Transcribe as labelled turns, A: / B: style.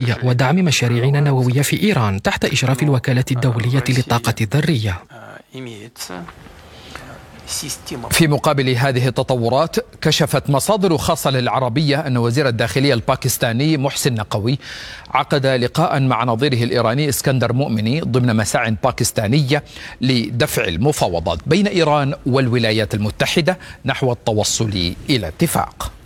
A: الذرية ودعم مشاريعنا النووية في إيران تحت إشراف الوكالة الدولية للطاقة الذرية.
B: في مقابل هذه التطورات، كشفت مصادر خاصة للعربية أن وزير الداخلية الباكستاني محسن نقوي عقد لقاء مع نظيره الإيراني اسكندر مؤمني ضمن مساع باكستانية لدفع المفاوضات بين إيران والولايات المتحدة نحو التوصل إلى اتفاق.